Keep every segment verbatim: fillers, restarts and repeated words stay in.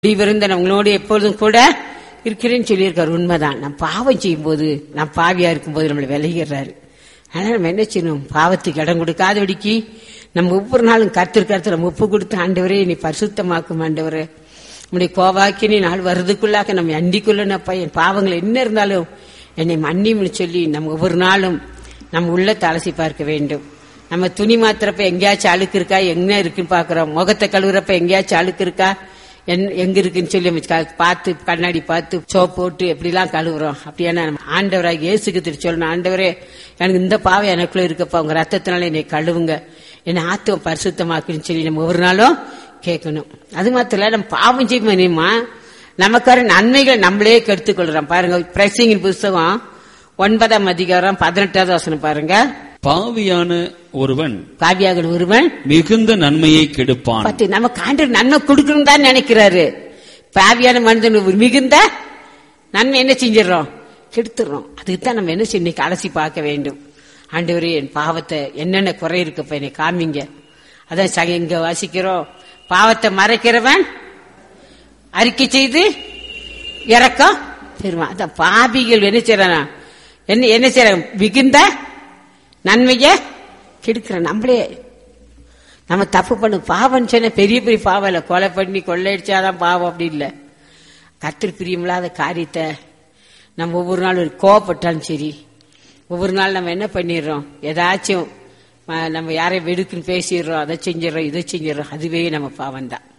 இருந்த உங்களோடு எப்பொழுதும் கூட இருக்கிறேன்னு சொல்லியிருக்காரு. உண்மைதான். நம்ம பாவம் செய்யும் போது நம்ம பாவியா இருக்கும் போது நம்மளை விலகிறாரு. அதனால நம்ம என்ன செய்யணும்? பாவத்துக்கு இடம் கொடுக்காதபடிக்கு நம்ம ஒவ்வொரு நாளும் கருத்து கருத்து நம்ம ஒப்பு கொடுத்து, ஆண்டவரே நீ பரிசுத்தமாக்கும், ஆண்டவரே நம்முடைய கோவாக்கி நீ நாள் வருதுக்குள்ளாக நம்ம அண்டிக்குள்ளப்பா, என் பாவங்கள் என்ன இருந்தாலும் என்னை மன்னிம்னு சொல்லி நம்ம ஒவ்வொரு நாளும் நம்ம உள்ளத்தை அலசி பார்க்க வேண்டும். நம்ம துணி மாத்திரப்ப எங்கேயாச்சும் அழுக்கு இருக்கா, எங்க இருக்குன்னு பாக்குறோம். முகத்தை கழுவுறப்ப எங்கேயாச்சும் அழுக்கு இருக்கா, எங்க இருக்குன்னு சொல்லி பார்த்து கண்ணாடி பார்த்து சோப்பு போட்டு எப்படிலாம் கழுவுறோம். அப்படியான ஆண்டவராக இயேசுக்கு திரு சொல்லணும், ஆண்டவரே எனக்கு இந்த பாவம் எனக்குள்ள இருக்கப்பா, உங்க ரத்தத்தினால என்னை கழுவுங்க, என்னை ஆத்துவ பரிசுத்தமாக்குன்னு சொல்லி நம்ம ஒவ்வொரு நாளும் கேட்கணும். அது மாத்திரம் நம்ம பாவம் செய்யுமா நமக்கார நன்மைகள் நம்மளே கெடுத்துக் கொள்றோம். பாருங்க, பிரசங்கின் புஸ்தகம் ஒன்பதாம் அதிகாரம் பதினெட்டாவது வசனம் பாருங்க. பாவியான ஒருவன் பாவியாக ஒருவன் மிகுந்த நன்மையை கெடுப்பான். பத்தி நமக்கு ஆண்டவர் நன்மை கொடுக்கணும் தான் நினைக்கிறாரு. பாவியான மனிதன் மிகுந்த நன்மை என்ன செஞ்சிடறோம்? கெடுத்துறோம். அதுக்குதான் நம்ம என்ன செய்ய அலசி பார்க்க வேண்டும். ஆண்டவரே என் பாவத்தை என்னென்ன குறை இருக்கப்ப என்னை காமிங்க. அதான் இங்க வாசிக்கிறோம், பாவத்தை மறைக்கிறவன் அறிக்கை செய்து இறக்கம் பெறுவான். அதான் பாவிகள் என்ன செய்யறான், என்ன என்ன செய்யறாங்க? மிகுந்த நன்மைய கெடுக்கிற நம்மளே நம்ம தப்பு பண்ணு. பாவம் சொன்ன பெரிய பெரிய பாவம் இல்ல, கொலை பண்ணி கொள்ளையடிச்சாதான் பாவம் அப்படி இல்லை. கர்த்தர் பிரியமில்லாத காரியத்தை நம்ம ஒவ்வொரு நாள் கோவப்பட்டாலும் சரி, ஒவ்வொரு நாள் நம்ம என்ன பண்ணிடுறோம், ஏதாச்சும் நம்ம யாரையும் வெடுக்குன்னு பேசிடுறோம், அதை செஞ்சிடறோம், இதை செஞ்சிடறோம், அதுவே நம்ம பாவம் தான்.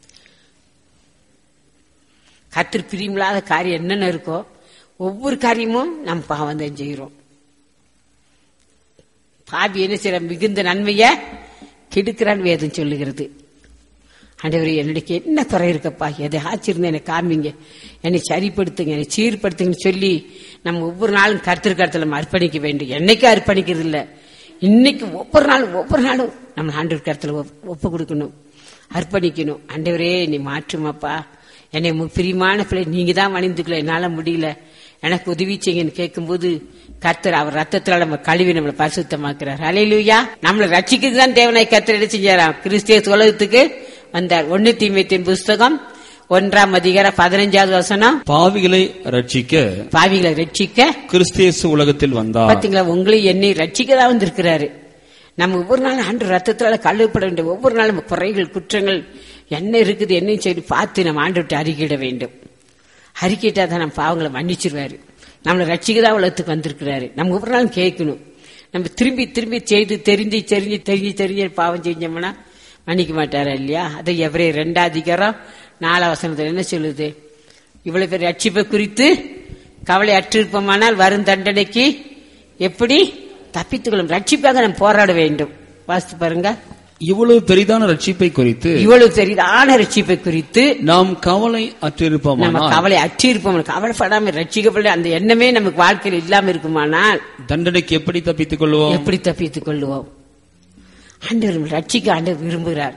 கர்த்தர் பிரியமில்லாத காரியம் என்னென்ன இருக்கோ ஒவ்வொரு காரியமும் நம்ம பாவம் தான் செய்கிறோம். பாவி என்ன செய்ய மிகுந்த நன்மைய கெடுக்கிறான் வேதம் சொல்லுகிறது. ஆண்டவரே என்னுடைய என்ன குறை இருக்கப்பா, எதை ஆச்சிருந்த என்னை காமிங்க, என்னை சரிப்படுத்துங்க, என்னை சீர்படுத்துங்கன்னு சொல்லி நம்ம ஒவ்வொரு நாளும் கருத்து கருத்துல நம்ம அர்ப்பணிக்க வேண்டும். என்னைக்கும் அர்ப்பணிக்கிறது இல்லை, இன்னைக்கு ஒவ்வொரு நாளும் ஒவ்வொரு நாளும் நம்ம ஆண்டவர் கருத்துல ஒப்பு கொடுக்கணும், அர்ப்பணிக்கணும். ஆண்டவரே நீ மாற்றுமாப்பா, என்னை பிரியமான பிள்ளை நீங்க தான் வணிந்துக்கல, என்னால முடியல, எனக்கு உதவி செய்யுங்கன்னு கேட்கும்போது கர்த்தர் அவர் ரத்தத்தினால நம்ம கழுவி நம்மளை பரிசுத்தமாக்குறார். ஹல்லேலூயா. நம்மளை ரட்சிக்கிறது தான் தேவனாய் கர்த்தர் என்ன செஞ்சாராம்? கிறிஸ்து உலகத்துக்கு வந்தார். ஒன்னு தீமோத்தேயுவின் புஸ்தகம் ஒன்றாம் அதிகாரம் பதினஞ்சாவது வசனம், பாவிகளை ரட்சிக்க பாவிகளை ரட்சிக்க கிறிஸ்து உலகத்தில் வந்தார். பாத்தீங்களா, உங்களை என்னை ரட்சிக்கதான் வந்திருக்கிறாரு. நம்ம ஒவ்வொரு நாளும் ஆண்டு ரத்தத்தினால கழுவப்பட வேண்டும். ஒவ்வொரு நாளும் குறைகள் குற்றங்கள் என்ன இருக்குது என்ன சொல்லி பார்த்து நம்ம ஆண்டு விட்டு அறிக்கையிட வேண்டும். அறிக்கையிட்டா தான் நம்ம பாவங்களை மன்னிச்சிருவாரு. நம்மளை ரட்சிக்கதான் உலகத்துக்கு வந்திருக்கிறாரு. நம்ம ஒவ்வொரு நாளும் கேட்கணும். நம்ம திரும்பி திரும்பி செய்து தெரிஞ்சு தெரிஞ்சு தெரிஞ்சு தெரிஞ்சு பாவம் செஞ்சோம்னா மன்னிக்க மாட்டாரா இல்லையா? அதை எவரே ரெண்டாம் அதிகாரம் நாலாம் வசனத்துல என்ன சொல்லுது? இவ்வளவு பேர் ரட்சிப்பை குறித்து கவலை அற்றிருப்போமானால் வரும் தண்டனைக்கு எப்படி தப்பித்துக்கொள்ளும். ரட்சிப்பாக நம்ம போராட வேண்டும். வாசித்து பாருங்க. இவ்வளவு பெரிதான ரட்சிப்பை குறித்து இவ்வளவு பெரிதான ரட்சிப்பை குறித்து நாம் கவலை அற்றிருப்போம். நம்ம கவலை அற்றிருப்போம், கவலைப்படாம ரட்சிக்கப்பட அந்த எண்ணமே நமக்கு வாழ்க்கையில் இல்லாம இருக்குமானால் தண்டனைக்கு எப்படி தப்பித்துக் கொள்வோம்? எப்படி தப்பித்துக் கொள்வோம்? ஆண்டவர் ரட்சிக்க ஆண்டவர் விரும்புகிறார்.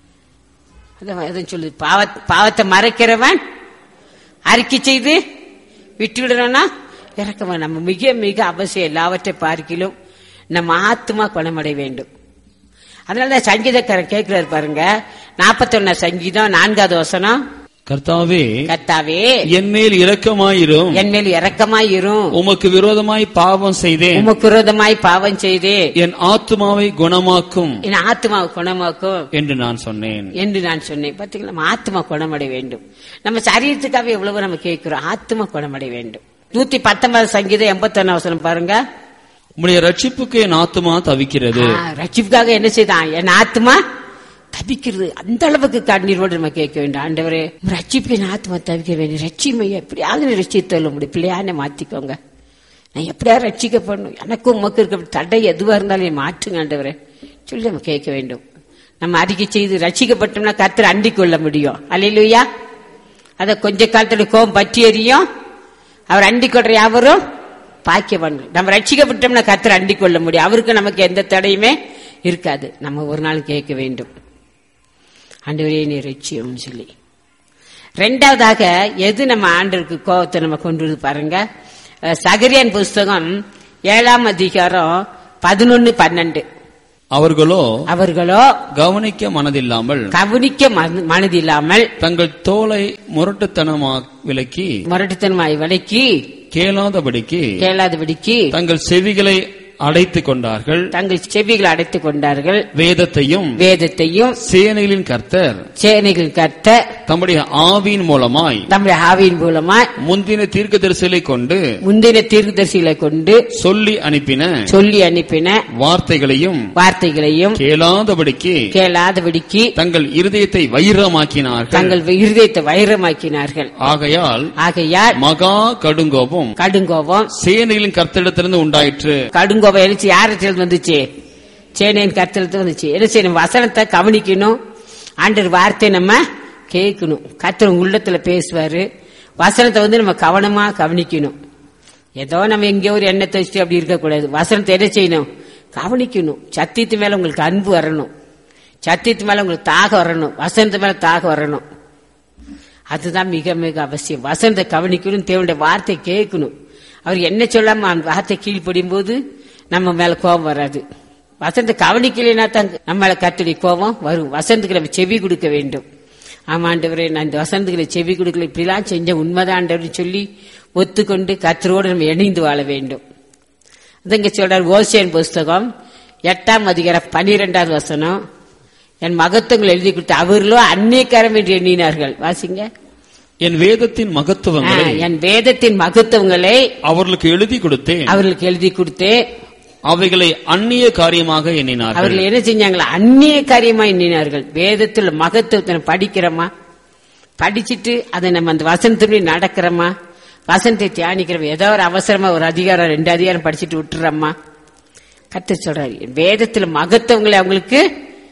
அதான் சொல்லுது, பாவத்தை மறைக்கிறவன் அறிக்கை செய்து விட்டு விடுறோம்னா இறக்கவன். நம்ம மிக மிக அவசியம் எல்லாவற்றை பார்க்கிலும் நம்ம ஆத்மா குணமடைய வேண்டும். அதனாலதான் சங்கீதக்காரன் கேட்கிறாரு பாருங்க, நாற்பத்தி ஒன்னா சங்கீதம் நான்காவது வசனம், கர்த்தாவே கர்த்தாவே என் மேல் இரக்கமாயிரும், என் மேல் இரக்கமாயிரும், உமக்கு விரோதமாய் பாவம் செய்தேன், உமக்கு விரோதமாய் பாவம் செய்தேன், என் ஆத்மாவை குணமாக்கும், என் ஆத்மாவை குணமாக்கும் என்று நான் சொன்னேன் என்று நான் சொன்னேன். பாத்தீங்களா, நம்ம ஆத்மா குணமடைய வேண்டும். நம்ம சரீரத்துக்காக எவ்வளவு நம்ம கேட்கிறோம், ஆத்மா குணமடைய வேண்டும். நூத்தி பத்தொன்பது சங்கீதம் எண்பத்தி ஒன்னு வசனம் பாருங்க, உம்முடைய ரட்சிப்புக்கு என் ஆத்மா தவிக்கிறது. ரட்சிப்புக்காக என்ன செய்தான்? என் ஆத்மா தவிக்கிறது. அந்த அளவுக்கு கண்ணீரோடு நம்ம கேட்க வேண்டும். ஆண்டவரே ரட்சிப்பு என் ஆத்மா தவிக்க வேண்டும், ரட்சிமையை எப்படியாவது ரட்சித்தல்ல முடியும், பிள்ளையான மாத்திக்கோங்க, நான் எப்படியா ரட்சிக்கப்படணும், எனக்கும் உமக்கு இருக்க தடை எதுவா இருந்தாலும் மாற்றுங்க ஆண்டவரே சொல்லி நம்ம கேட்க வேண்டும். நம்ம அறிக்கை செய்து ரட்சிக்கப்பட்டோம்னா கர்த்தர் அண்டிக் கொள்ள முடியும். அல்லேலூயா. அத கொஞ்ச காலத்துல கோபம் பற்றி எறியும், அவர் அண்டிக் கொள்ற யாவரும் பாக்கியவான். நம்ம ரட்சிக்கப்பட்டோம்னா கர்த்தர் அண்டிக் கொள்ள முடியும், அவருக்கு நமக்கு எந்த தடையுமே இருக்காது. நம்ம ஒரு நாள் கேட்க வேண்டும், ஆண்டவரே நீ ரட்சியும் சொல்லி. ரெண்டாவதாக எது நம்ம ஆண்டவருக்கு கோபத்தை நம்ம கொண்டு வந்து பாருங்க, சகரியான் புஸ்தகம் ஏழாம் அதிகாரம் பதினொன்னு பன்னெண்டு. அவர்களோ அவர்களோ கவனிக்க மனதில்லாமல் கவனிக்க மன- மனதில்லாமல் தங்கள் தோலை முரட்டுத்தனமா விலக்கி முரட்டுத்தனமாய் விலக்கி கேளாதபடிக்கு கேளாதபடிக்கு தங்கள் செவிகளை அடைத்துக் கொண்டார்கள். தங்கள் செவிகளை அடைத்துக் கொண்டார்கள். வேதத்தையும் வேதத்தையும் சேனைகளின் கர்த்தர் சேனைகளின் கர்த்தர் தம்முடைய ஆவியின் மூலமாய் நம்முடைய ஆவியின் மூலமாய் முந்தின தீர்க்கதரிசிகளை கொண்டு முந்தின தீர்க்கதரிசிகளை கொண்டு சொல்லி அனுப்பின சொல்லி அனுப்பின வார்த்தைகளையும் வார்த்தைகளையும் கேளாதபடிக்கு கேளாதபடிக்கு தங்கள் இருதயத்தை வைரமாக்கினார்கள். தங்கள் இருதயத்தை வைரமாக்கினார்கள். ஆகையால் ஆகையால் மகா கடுங்கோபம் கடுங்கோபம் சேனைகளின் கர்த்தரிடத்திலிருந்து உண்டாயிற்று. கடுங்கோபம் எழுச்சி யாரிடத்தில் வந்துச்சு? சேனையின் கர்த்தரிடத்தில் வந்துச்சு. என்ன செய்யணும்? வசனத்தை கவனிக்கணும். ஆண்டவர் வார்த்தை நம்ம கேட்கணும். கர்த்தர் உள்ளத்துல பேசுவாரு. வசனத்தை வந்து நம்ம கவனமா கவனிக்கணும். ஏதோ நம்ம எங்கேயோ ஒரு எண்ணத்தை வச்சுட்டு அப்படி இருக்கக்கூடாது. வசனத்தை என்ன செய்யணும்? கவனிக்கணும். சத்தியத்து மேல உங்களுக்கு அன்பு வரணும். சத்தியத்து மேல உங்களுக்கு தாகம் வரணும். வசனத்து மேல தாகம் வரணும். அதுதான் மிக மிக அவசியம். வசனத்தை கவனிக்கணும். தேவனுடைய வார்த்தை கேட்கணும். அவர் என்ன சொல்லாம அந்த வார்த்தை கீழ்ப்படியும் போது நம்ம மேல கோபம் வராது. வசனத்தை கவனிக்கலைன்னா தான் நம்ம மேல கர்த்தருடைய கோபம் வரும். வசனத்துக்கு நம்ம செவி கொடுக்க வேண்டும். ஆமாண்டவரே, நான் இந்த வசனத்துக்கு செவி கொடுக்கல, இப்படிலாம் செஞ்ச உண்மைதாண்டவர் சொல்லி ஒத்துக்கொண்டு கர்த்தரோடு நம்ம இணைந்து வாழ வேண்டும். அதங்க சொல்றார் ஓசியன் புஸ்தகம் எட்டாம் அதிகாரம் பனிரெண்டாவது வசனம், என் மகத்துவங்கள் எழுதி கொடுத்து அவர்களோ அந்நியக்காரம் என்று எண்ணினார்கள். வாசிங்க. என் வேதத்தின் மகத்துவங்களை என் வேதத்தின் மகத்துவங்களை அவர்களுக்கு எழுதி கொடுத்தேன். அவர்களுக்கு எழுதி கொடுத்து அவைகளை அந்நிய காரியமாக எண்ணினார்கள். அவர்கள் என்ன செஞ்சாங்களா? அந்நிய காரியமா எண்ணினார்கள். வேதத்தில் மகத்துவத்தை படிக்கிறோமா? படிச்சுட்டு அதை நம்ம அந்த வசனத்துப்படி நடக்கிறோமா? வசனத்தை தியானிக்கிறோம். ஏதோ ஒரு அவசரமா ஒரு அதிகாரம் ரெண்டு அதிகாரம் படிச்சுட்டு விட்டுறோமா? கர்த்தர் சொல்றாரு வேதத்தில் மகத்துவங்களை அவங்களுக்கு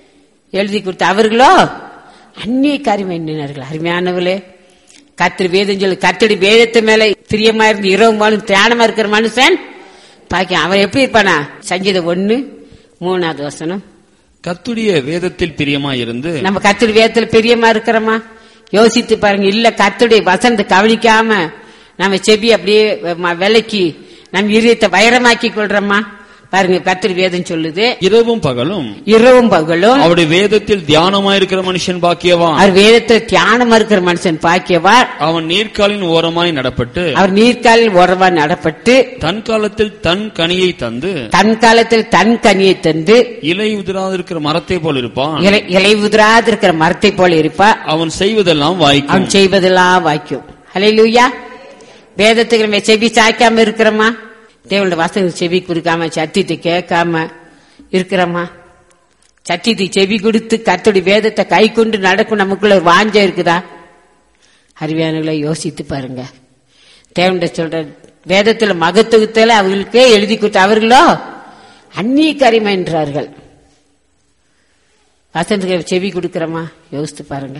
எழுதி கொடுத்து அவர்களோ அந்நிய காரியமா எண்ணினார்கள். அருமையானவர்களே, கர்த்தர் வேதம் சொல்லு. கர்த்தருடைய வேதத்து மேல பிரியமா இருந்து இரவு மாலும் தியானமா இருக்கிற மனுஷன் பாக்கி அவன் எப்படி இருப்பானா? சங்கீதம் ஒண்ணு மூணாவது வசனம். கர்த்தருடைய வேதத்தில் பிரியமா இருந்து நம்ம கர்த்தருடைய வேதத்துல பிரியமா இருக்கிறோமா? யோசித்து பாருங்க. இல்ல கர்த்தருடைய வசனத்தை கவனிக்காம நம்ம செவி அப்படியே விலைக்கு நம்ம இதயத்தை வைரமாக்கி கொள்றோமா? பாருங்க, கர்த்தருடைய வேதம் சொல்லுது இரவும் பகலும் இரவும் பகலும் அவருடைய வேதத்தில் தியானமா இருக்கிற மனுஷன் பாக்கியவான். அவர் வேதத்தில் தியானமா இருக்கிற மனுஷன் பாக்கியவான். அவன் நீர்க்காலின் ஓரமாய் நடப்பட்டு அவர் நீர்க்காலில் ஓரமா நடப்பட்டு தன் காலத்தில் தன் கனியை தந்து தன் காலத்தில் தன் கனியை தந்து இலை உதிராதிருக்கிற மரத்தை போல் இருப்பான். இலை இலை உதிராது இருக்கிற மரத்தை போல இருப்பா. அவன் செய்வதெல்லாம் வாய்க்கும். அவன் செய்வதெல்லாம் வாய்க்கும். ஹல்லேலூயா. வேதத்துக்கு நம்ம செவி சாய்க்காம இருக்கிறோமா? தேவனுடைய வசனம் செவி கொடுக்காம சத்தியத்தை கேட்காம இருக்கிறோமா? சத்தியத்தை செவி கொடுத்து கர்த்தருடைய வேதத்தை கை கொண்டு நடக்கும் நமக்குள்ள ஒரு வாஞ்ச இருக்குதா? அறிவியானவர்களை யோசித்து பாருங்க. தேவனுடைய சொல்ற வேதத்துல மகத்துவத்துல அவர்களுக்கே எழுதி கொடுத்த அவர்களோ அந்நிய காரியமா என்றார்கள். வசனத்துக்கு செவி கொடுக்கிறோமா? யோசித்து பாருங்க.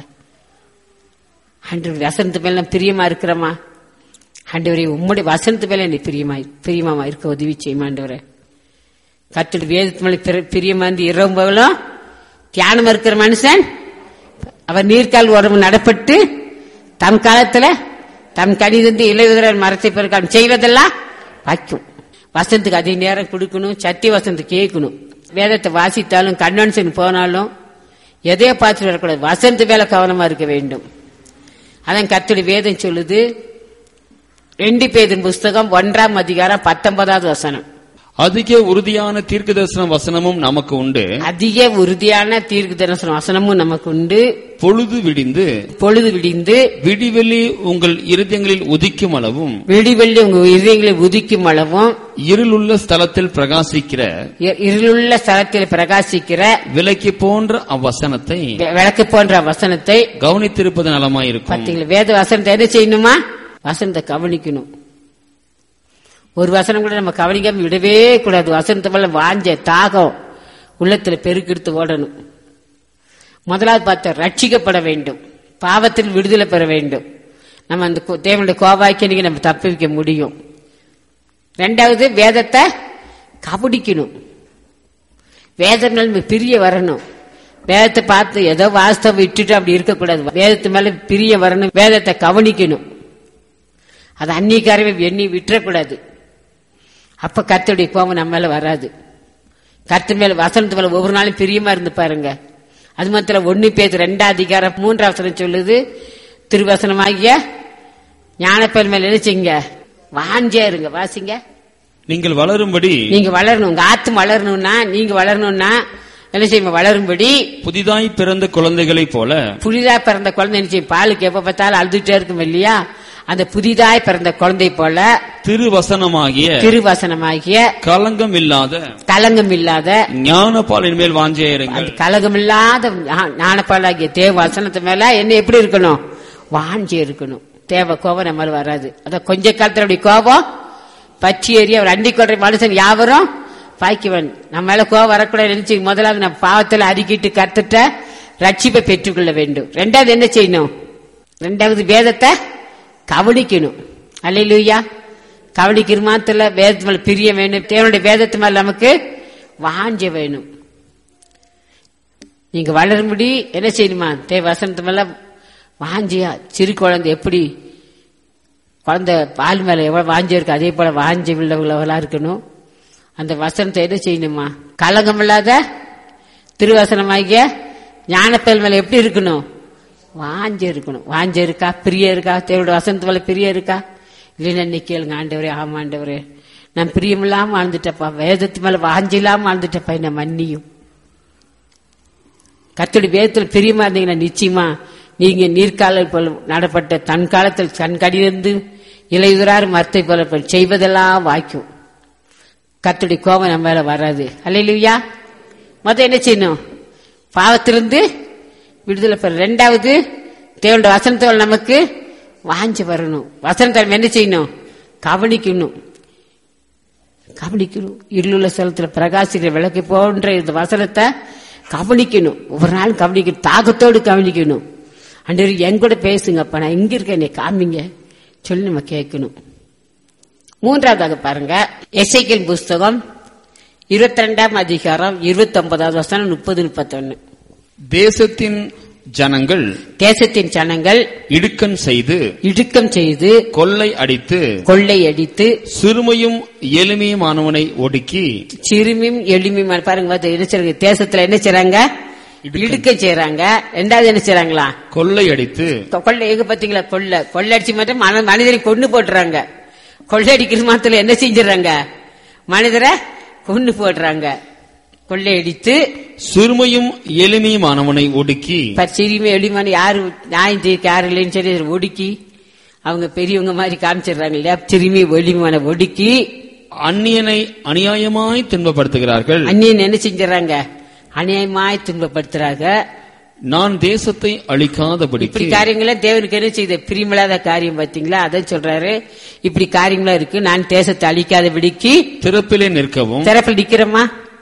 ஆண்டவருடைய வசனத்து மேல பிரியமா இருக்கிறோமா? ஆண்டவரே, உம்முடைய வசனத்து மேல நீ பிரியமா பிரியமா இருக்க உதவி செய்யும் ஆண்டவரே. கர்த்தருடைய வேதத்து மேல பிரியமா இருந்து இரவும் பகலும் தியானமா இருக்கிற மனுஷன் அவர் நீர்க்கால் உறவு நடப்பட்டு தன் காலத்துல தன் கனி தந்து இலையுதிர மரத்தை பெருக்க செய்வதெல்லாம் வைக்கும். வசனத்துக்கு அதிக நேரம் கொடுக்கணும். சத்திய வசனத்தை கேட்கணும். வேதத்தை வாசித்தாலும் கன்வென்ஷன் போனாலும் எதையோ பார்த்துட்டு வரக்கூடாது. வசனத்து மேல கவனமா இருக்க வேண்டும். அதான் கர்த்தருடைய வேதம் சொல்லுது. ரெண்டு பேதின் புஸ்தகம் ஒன்றாம் அதிகாரம் பத்தொன்பதாவது வசனம். அதிக உறுதியான தீர்க்க தரிசன வசனமும் நமக்கு உண்டு. அதிக உறுதியான தீர்க்க தரிசன வசனமும் நமக்கு உண்டு. பொழுது விடிந்து பொழுது விடிந்து விடிவெள்ளி உங்கள் இருதயங்களில் உதிக்கும் அளவும் விடிவெள்ளி உங்கள் இருதயங்களில் உதிக்கும் அளவும் இருளுள்ள ஸ்தலத்தில் பிரகாசிக்கிற இருளுள்ள ஸ்தலத்தில் பிரகாசிக்கிற விளக்கு போன்ற அவ்வசனத்தை விளக்கு போன்ற வசனத்தை கவனித்திருப்பது நலமாயிருக்கும். பார்த்தீங்களா? வேத வசனத்தை என்ன செய்யணுமா? வசனத்தை கவனிக்கணும். ஒரு வசனம் கூட நம்ம கவனிக்காம விடவே கூடாது. வசனத்தை மேல வாஞ்ச தாகம் உள்ளத்துல பெருக்கெடுத்து ஓடணும். முதலாவது பார்த்த ரட்சிக்கப்பட வேண்டும். பாவத்தில் விடுதலை பெற வேண்டும். நம்ம அந்த தேவனுடைய கோபாக்கிய நம்ம தப்பி வைக்க முடியும். ரெண்டாவது வேதத்தை கவனிக்கணும். வேதங்கள் பிரிய வரணும். வேதத்தை பார்த்து ஏதோ வாஸ்தவம் விட்டுட்டு அப்படி இருக்கக்கூடாது. வேதத்து மேல பிரிய வரணும். வேதத்தை கவனிக்கணும். அது அந்நியக்காரமே எண்ணி விட்டுறக்கூடாது. அப்ப கர்த்தருடைய கோபம் நம்ம மேல வராது. கர்த்தர் மேல வசனத்து மேல ஒவ்வொரு நாளும் பிரியமா இருந்து பாருங்க. அது மாத்திரம் ஒன்னு பேர் ரெண்டாம் அதிகாரம் மூன்றாம் வசனம் சொல்லுது, திருவசனமாகிய ஞானப்பேர் மேல நினைச்சீங்க வாஞ்சே இருங்க. வாசிங்க. நீங்கள் வளரும்படி, நீங்க வளரணும், உங்க ஆத்து வளரணும்னா, நீங்க வளரணும்னா என்ன செய்யும்? வளரும்படி புதிதாய் பிறந்த குழந்தைகளை போல. புதிதா பிறந்த குழந்தை என்ன செய்யும்? பாலுக்கு எப்ப பார்த்தாலும் அழுதுட்டே இருக்கும் இல்லையா? அந்த புதிதாய் பிறந்த குழந்தை போல திருவசனமாகிய திருவசனமாகிய கலங்கம் இல்லாத கலங்கம் இல்லாத ஞானப்பாலின் மேல் வாஞ்சேருங்கள். கலங்கம் இல்லாத ஞானப்பாலாகிய தேவ வசனத்து மேல என்ன எப்படி இருக்கணும்? வாஞ்சே இருக்கணும். தேவ கோபம் நம்ம வராது. அத கொஞ்ச காலத்துல அப்படி கோபம் பச்சி ஏறி அவர் அண்டி கொள்ற மனுஷன் யாவரும் பாய்க்குவன். நம்ம மேல கோபம் வரக்கூடாது நினைச்சு முதலாவது நம்ம பாவத்துல அறிக்கிட்டு கத்துட்ட ரட்சிப்பை பெற்றுக்கொள்ள வேண்டும். ரெண்டாவது என்ன செய்யணும்? ரெண்டாவது வேதத்தை கவனிக்கணும். அல்லேலூயா. கவனிக்கிற மாத்திர வேதத்து மேல பிரிய வேணும். தேவனுடைய வேதத்து மேல நமக்கு வாஞ்ச வேணும். நீங்க வளரும்படி என்ன செய்யணுமா? தேவ வசனத்து மேல வாஞ்சியா. சிறு குழந்தை எப்படி குழந்தை பால் மேல எவ்வளவு வாஞ்சி இருக்கு, அதே போல வாஞ்சி உள்ளவர்களா இருக்கணும். அந்த வசனத்தை என்ன செய்யணுமா? கலங்கம் இல்லாத திருவசனமாகிய ஞானப்பேல் மேல எப்படி இருக்கணும்? வாஞ்ச இருக்கணும். வாஞ்ச இருக்கா? பிரிய இருக்கா? தேவனுடைய வசனத்து மேல பிரிய இருக்கா? இல்லைன்னா இன்னைக்கு கேளுங்க, ஆண்டவரே ஆமா ஆண்டவரே நான் பிரியமில்லாம வாழ்ந்துட்டப்பா, வேதத்து மேல வாஞ்சி இல்லாம வாழ்ந்துட்டப்பா, என்ன மன்னியும். கர்த்தருடைய வேதத்துல பிரியமா இருந்தீங்கன்னா நிச்சயமா நீங்க நீர்கால போல நடப்பட்ட தன் காலத்தில் கண் கடிந்து இலையுறார் மரத்தை போல செய்வதெல்லாம் வாய்க்கும். கர்த்தருடைய கோபம் நம்ம மேல வராது. அல்லேலூயா. மொதல் என்ன செய்யணும்? பாவத்திலிருந்து விடுதலை பெற. ரெண்டாவது தேவனுடைய வசனத்தோடு நமக்கு வாஞ்சி வரணும். வசனத்தை என்ன செய்யணும்? கவனிக்கணும். கவனிக்கணும். இருளுள்ள ஸ்தலத்துல பிரகாசிக்கிற விளக்கு போன்ற இந்த வசனத்தை கவனிக்கணும். ஒவ்வொரு நாளும் கவனிக்கணும். தாகத்தோடு கவனிக்கணும். அண்டர் என் கூட பேசுங்கப்பா, நான் எங்க இருக்கேன் என்னை காமிங்க சொல்லி நம்ம கேட்கணும். மூன்றாவதாக பாருங்க, எசேக்கியேல் புஸ்தகம் இருபத்தி ரெண்டாம் அதிகாரம் இருபத்தி ஒன்பதாவது வசனம் முப்பது முப்பத்தி ஒன்னு. தேசத்தின் ஜனங்கள் தேசத்தின் ஜனங்கள் இடுக்கன் செய்து இடுக்கம் செய்து கொள்ளை அடித்து கொள்ளை அடித்து சிறுமையும் எளிமையுமானவனை ஒடுக்கி. சிறுமியும் எளிமையுமான பாருங்க, தேசத்துல என்ன செய்றாங்க? இடுக்க செய்யறாங்க. ரெண்டாவது என்ன செய்யறாங்களா? கொள்ளை அடித்து. கொள்ளை எங்க பாத்தீங்களா? கொள்ளை கொள்ளை அடிச்சு மட்டும் மனிதரை கொண்டு போட்டுறாங்க. கொள்ளை அடிக்கிற மாத்திரம் என்ன செஞ்சிடறாங்க? மனிதரை கொண்டு போடுறாங்க. கொள்ளை அடித்து சிறுமையும் எளிமையுமானவனை ஒடுக்கி. சிறுமை எளிமையான யாரு நியாயம் தீர்க்க யாரு இல்லைன்னு சொல்லி ஒடுக்கி அவங்க பெரியவங்க மாதிரி காமிச்சிடுறாங்க இல்லையா? சிறுமி எளிமையான ஒடுக்கி அந்நியனை அநியாயமாய் துன்பப்படுத்துகிறார்கள். அந்நியன் என்ன செஞ்சிடறாங்க? அநியாயமாய் துன்பப்படுத்துறாங்க. நான் தேசத்தை அழிக்காதபடி. இப்படி காரியங்கள தேவனுக்கு என்ன செய்த பிரியமில்லாத காரியம் பாத்தீங்களா? அதான் சொல்றாரு, இப்படி காரியங்களா இருக்கு, நான் தேசத்தை அழிக்காதபடிக்கு திறப்பிலே நிற்கவும். திறப்பில் நிக்கிறோமா?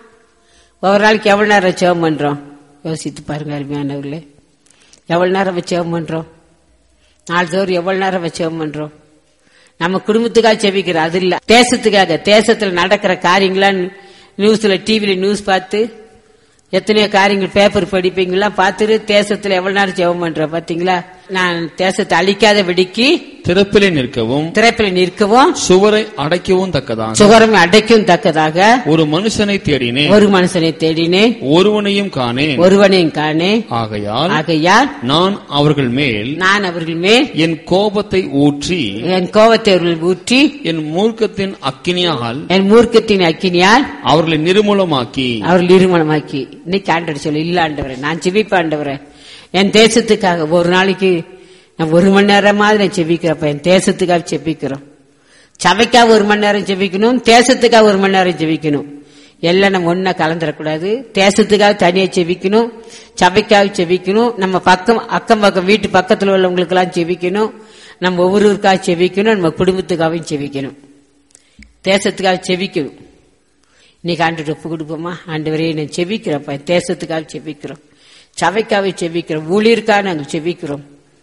ஒவ்வொரு நாளைக்கு எவ்வளவு நேரம் ஜெபம் பண்றோம்? யோசித்து பாருங்க அருமையானவர்களே. எவ்வளவு நேரம் ஜெபம் பண்றோம்? நாள்தோறும் எவ்வளவு நேரம் ஜெபம் பண்றோம்? நம்ம குடும்பத்துக்காக ஜெபிக்கிறோம், அது இல்ல தேசத்துக்காக. தேசத்துல நடக்கிற காரியங்களா நியூஸ்ல டிவில நியூஸ் பார்த்து எத்தனையோ காரியங்கள் பேப்பர் படிப்பீங்களா பார்த்துட்டு தேசத்துல எவ்வளவு நேரம் ஜெபம் பண்ற பாத்தீங்களா? நான் தேசத்தை அழிக்காத வெடிக்கி திறப்பிலே நிற்கவும் திறப்பிலே நிற்கவும் சுவரை அடைக்கவும் தக்கதாக சுவரை அடைக்கவும் தக்கதாக ஒரு மனுஷனை தேடினேன் ஒரு மனுஷனை தேடினேன் ஒருவனையும் காணேன் ஒருவனையும் காணேன். ஆகையால் ஆகையால் நான் அவர்கள் மேல் நான் அவர்கள் மேல் என் கோபத்தை ஊற்றி என் கோபத்தை அவர்கள் ஊற்றி என் மூர்க்கத்தின் அக்கினியால் என் மூர்க்கத்தின் அக்கினியால் அவர்களை நிர்மூலமாக்கி அவர்கள் நிர்மூலமாக்கி. இன்னைக்கு ஆண்டவர் சொல்லு, இல்ல ஆண்டவரே நான் ஜெபிப்பேன் ஆண்டவரே என் தேசத்துக்காக. ஒரு நாளைக்கு நான் ஒரு மணி நேரமாவது நான் செபிக்கிறப்ப என் தேசத்துக்காக செபிக்கிறோம். சபைக்காக ஒரு மணி நேரம் செபிக்கணும், தேசத்துக்காக ஒரு மணி நேரம் செபிக்கணும். எல்லாம் நம்ம ஒன்னா கலந்துடக்கூடாது. தேசத்துக்காக தனியா செபிக்கணும், சபைக்காக செபிக்கணும், நம்ம பக்கம் அக்கம் பக்கம் வீட்டு பக்கத்தில் உள்ளவங்களுக்கு எல்லாம் செபிக்கணும், நம்ம ஒவ்வொருவருக்காக செபிக்கணும், நம்ம குடும்பத்துக்காகவும் செபிக்கணும், தேசத்துக்காக செபிக்கணும். இன்னைக்கு ஆண்டு ஒப்பு கொடுப்போமா? ஆண்டவரே நான் செபிக்கிறப்ப தேசத்துக்காக செபிக்கிறோம், சபைக்காக செபிக்கிறோம், ஊழியருக்காக நாங்கள் செபிக்கிறோம்.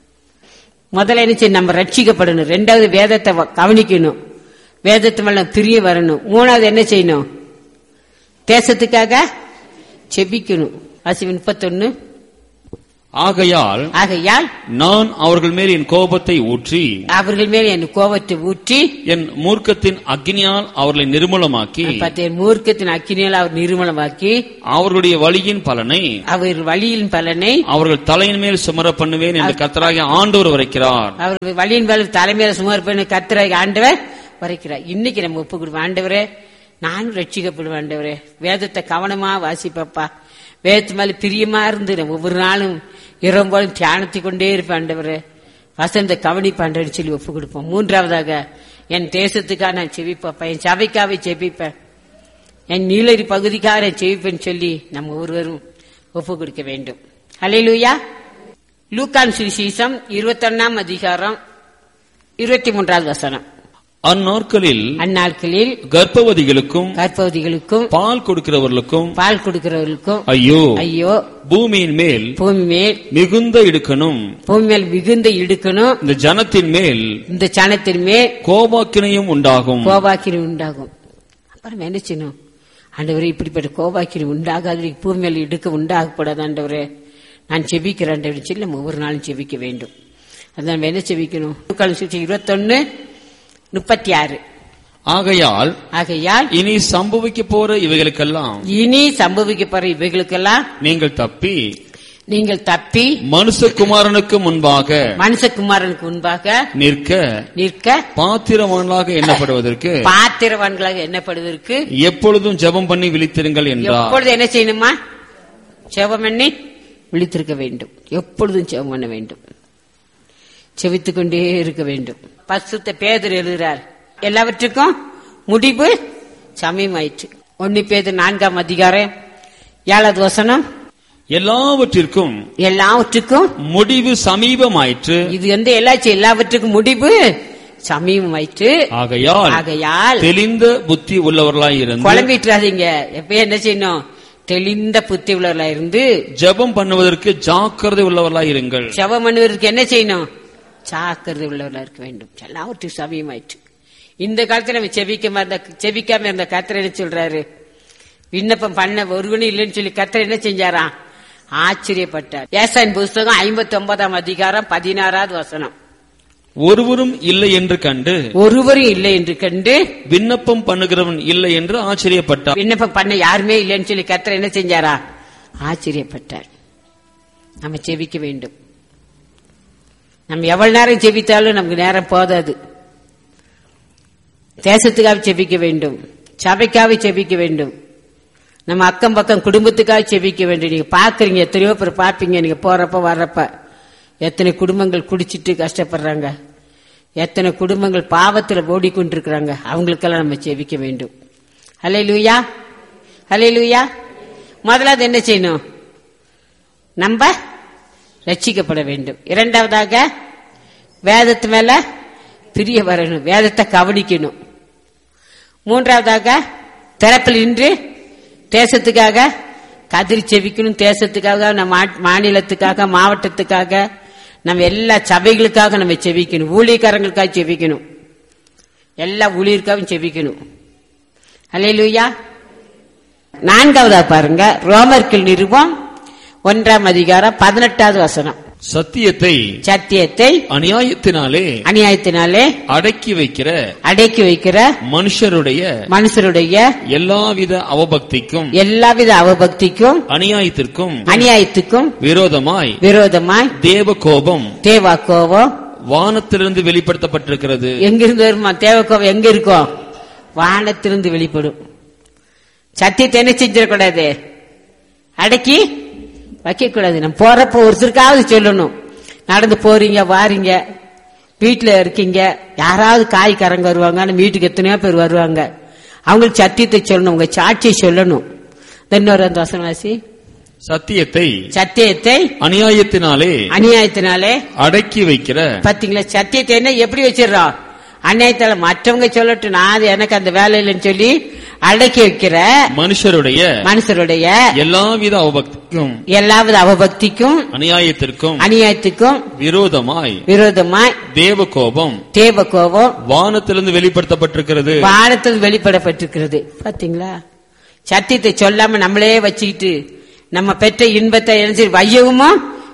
முதல்ல என்ன செய்யணும்? நம்ம ரட்சிக்கப்படணும். ரெண்டாவது வேதத்தை கவனிக்கணும், வேதத்து மேல பிரிய வரணும். மூணாவது என்ன செய்யணும்? தேசத்துக்காக செபிக்கணும். அசி முப்பத்தொன்னு ஆகையால் ஆகையால் நான் அவர்கள் மேல் என் கோபத்தை ஊற்றி அவர்கள் மேல் என் கோபத்தை ஊற்றி என் மூர்க்கத்தின் அக்னியால் அவர்களை நிர்மூலமாக்கி என் மூர்க்கத்தின் அக்கினியால் அவர் நிர்மூலமாக்கி அவர்களுடைய வழியின் பலனை அவர் வழியின் பலனை அவர்கள் தலையின் மேல் சுமர பண்ணுவேன் என்று கர்த்தராகிய ஆண்டவர் உரைக்கிறார். அவர்கள் வழியின் மேல் தலைமையில சுமர பண்ண கர்த்தராகிய ஆண்டவர் உரைக்கிறார். இன்னைக்கு நம்ம ஒப்பு கொடுப்போம். ஆண்டவரே, நானும் ரட்சிக்கப்படுவேன். ஆண்டவரே, வேதத்தை கவனமா வாசிப்பப்பா. வேதத்து மேல பிரியமா இருந்து நம்ம ஒவ்வொரு நாளும் இரவு போலும் தியானத்தை கொண்டே இருப்பேன். ஆண்டவரே, வசந்த கவனிப்பாண்டன்னு சொல்லி ஒப்பு கொடுப்போம். மூன்றாவதாக, என் தேசத்துக்காக நான் செவிப்பப்பா, என் சபைக்காக செவிப்பேன், என் நீலரி பகுதிக்காக நான் செவிப்பேன்னு சொல்லி நம்ம ஒருவரும் ஒப்பு கொடுக்க வேண்டும். ஹல்லேலூயா. லூக்கான் சுவிசேஷம் இருபத்தி ஒன்னாம் அதிகாரம் இருபத்தி மூன்றாவது வசனம். அந்நாட்களில் அந்நாட்களில் கர்ப்பவதிகளுக்கும் கர்ப்பவதிகளுக்கும் பால் கொடுக்கிறவர்களுக்கும் பால் கொடுக்கிறவர்களுக்கும் ஐயோ ஐயோ பூமியின் மேல் பூமி மேல் மிகுந்த இடுக்கணும் பூமி மேல் மிகுந்த இடுக்கணும் இந்த ஜனத்தின் மேல் இந்த ஜனத்தின் மேல் கோபாக்கினையும் உண்டாகும் கோபாக்கினி உண்டாகும். அப்புறம் என்ன செய்யணும்? ஆண்டவரே, இப்படிப்பட்ட கோபாக்கினி உண்டாகாது, பூமி மேல் இடுக்க உண்டாகக்கூடாது. ஆண்டவரே, நான் செபிக்கிறேன் சொல்லி நம்ம ஒவ்வொரு நாளும் செபிக்க வேண்டும். அதான் என்ன செபிக்கணும்? இருபத்தொன்னு முப்பத்தி ஆறு. ஆகையால் ஆகையால் இனி சம்பவிக்க போற இவைகளுக்கெல்லாம் இனி சம்பவிக்க போற இவைகளுக்கெல்லாம் நீங்கள் தப்பி நீங்கள் தப்பி மனுஷகுமாரனுக்கு முன்பாக மனுஷகுமாரனுக்கு முன்பாக நிற்க நிற்க பாத்திரவான்களாக எண்ணப்படுவதற்கு பாத்திரவான்களாக எண்ணப்படுவதற்கு எப்பொழுதும் ஜெபம் பண்ணி விழித்திருங்கள் என்றார். எப்பொழுது என்ன செய்யணுமா? ஜெபம் பண்ணி விழித்திருக்க வேண்டும். எப்பொழுதும் ஜெபம் பண்ண வேண்டும். செவித்துக் கொண்டே இருக்க வேண்டும். பரிசுத்த பேதுரு எழுதுறார், எல்லாவற்றுக்கும் முடிவு சமயமாயிற்று. ஒன்னு பேதுரு நான்காம் அதிகாரம் ஏழாவது வசனம். எல்லாவற்றிற்கும் எல்லாவற்றுக்கும் முடிவு சமீபமாயிற்று. இது வந்து எல்லாச்சும் எல்லாவற்றுக்கும் முடிவு சமீபமாயிற்று. ஆகையால் ஆகையால் தெளிந்த புத்தி உள்ளவர்களாய் இருந்து குழம்பிட்டுறாதீங்க. எப்ப என்ன செய்யணும்? தெளிந்த புத்தி உள்ளவர்களாய் இருந்து ஜெபம் பண்ணுவதற்கு ஜாக்கிரதை உள்ளவர்களாய் இருங்கள். ஜெபம் பண்ணுவதற்கு என்ன செய்யணும்? ஜாக்கிரதை உள்ளவர்களாக இருக்க வேண்டும். எல்லாவற்றுக்கும் சமயமாயிற்று. இந்த காலத்துல நம்ம செபிக்காம இருந்த செபிக்காம இருந்த கர்த்தர் என்ன சொல்றாரு? விண்ணப்பம் பண்ண ஒருவனும் இல்லைன்னு சொல்லி கர்த்தர் என்ன செஞ்சாரா? ஆச்சரியப்பட்டார். ஏசாயின் புஸ்தகம் ஐம்பத்தி ஒன்பதாம் அதிகாரம் பதினாறாவது வசனம். ஒருவரும் இல்லை என்று கண்டு ஒருவரும் இல்லை என்று கண்டு விண்ணப்பம் பண்ணுகிறவன் இல்லை என்று ஆச்சரியப்பட்டார். விண்ணப்பம் பண்ண யாருமே இல்லைன்னு சொல்லி கர்த்தர் என்ன செஞ்சாரா? ஆச்சரியப்பட்டார். நம்ம செபிக்க வேண்டும். நம்ம எவ்வளவு நேரம் செபித்தாலும் நமக்கு நேரம் போதாது. தேசத்துக்காக செபிக்க வேண்டும், சபைக்காக செபிக்க வேண்டும், நம்ம அக்கம் பக்கம் குடும்பத்துக்காக செபிக்க வேண்டும். நீங்க பாக்குறீங்க, எத்தனையோ பேர் பாப்பீங்க, நீங்க போறப்ப வர்றப்ப எத்தனை குடும்பங்கள் குடிச்சிட்டு கஷ்டப்படுறாங்க, எத்தனை குடும்பங்கள் பாவத்துல ஓடிக்கொண்டிருக்கிறாங்க. அவங்களுக்கெல்லாம் நம்ம செபிக்க வேண்டும். ஹல்லேலூயா, ஹல்லேலூயா. முதலாவது என்ன செய்யணும்? நம்ம ரட்சிக்கப்பட வேண்டும். இரண்டாவதாக வேதத்து மேல பிரிய வரணும், வேதத்தை கவனிக்கணும். மூன்றாவதாக திறப்பில் நின்று தேசத்துக்காக கதிரி செவிக்கணும். தேசத்துக்காக, நம்ம மாநிலத்துக்காக, மாவட்டத்துக்காக, நம்ம எல்லா சபைகளுக்காக நம்ம செவிக்கணும். ஊழியக்காரங்களுக்காக செவிக்கணும். எல்லா ஊழியருக்காகவும் செவிக்கணும். ஹல்லேலூயா. நான்காவதா பாருங்க, ரோமர்கள் நிருபம் ஒன்றாம் அதிகாரம் பதினெட்டாவது வசனம். சத்தியத்தை சத்தியத்தை அநியாயத்தினாலே அநியாயத்தினாலே அடக்கி வைக்கிற அடக்கி வைக்கிற மனுஷருடைய மனுஷருடைய எல்லாவித அவபக்திக்கும் எல்லாவித அவபக்திக்கும் அநியாயத்திற்கும் அநியாயத்துக்கும் விரோதமாய் விரோதமாய் தேவ கோபம் தேவ கோபம் வானத்திலிருந்து வெளிப்படுத்தப்பட்டிருக்கிறது. எங்கிருந்து வருமா? தேவ கோபம் எங்க இருக்கும்? வானத்திலிருந்து வெளிப்படும். சத்தியத்தை என்ன செஞ்சிடக்கூடாது? அடக்கி வைக்க கூடாது. நம்ம போறப்ப ஒருத்தருக்காவது சொல்லணும். நடந்து போறீங்க, வாரீங்க, வீட்டுல இருக்கீங்க, யாராவது காய்கறங்க வருவாங்க, வீட்டுக்கு எத்தனையோ பேர் வருவாங்க, அவங்களுக்கு சத்தியத்தை சொல்லணும், உங்க சாட்சியை சொல்லணும். இன்னொரு அந்த வசனவாசி, சத்தியத்தை சத்தியத்தை அநியாயத்தினாலே அநியாயத்தினாலே அடக்கி வைக்கிற. பாத்தீங்களா? சத்தியத்தை என்ன எப்படி வச்சிடறோம்? அநியாயத்தால மற்றவங்க சொல்லட்டும், நான் எனக்கு அந்த வேலை இல்லைன்னு சொல்லி அடக்கி வைக்கிற மனுஷருடைய மனுஷருடைய எல்லாவித அவபக்திக்கும் எல்லாவித அவபக்திக்கும் அநியாயத்திற்கும் அநியாயத்துக்கும் விரோதமாய் விரோதமாய் தேவ கோபம் தேவ கோபம் வானத்திலிருந்து வெளிப்படுத்தப்பட்டிருக்கிறது. வானத்தில் வெளிப்படப்பட்டிருக்கிறது. பாத்தீங்களா? சத்தியத்தை சொல்லாம நம்மளே வச்சுக்கிட்டு நம்ம பெற்ற இன்பத்தை எழுதி வையவுமா